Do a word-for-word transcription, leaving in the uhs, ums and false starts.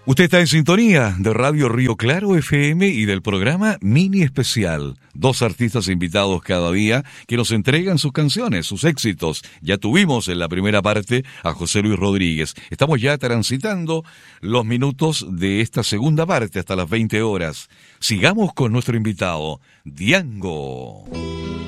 Usted está en sintonía de Radio Río Claro F M y del programa Mini Especial. Dos artistas invitados cada día que nos entregan sus canciones, sus éxitos. Ya tuvimos en la primera parte a José Luis Rodríguez. Estamos ya transitando los minutos de esta segunda parte hasta las veinte horas. Sigamos con nuestro invitado, Diango.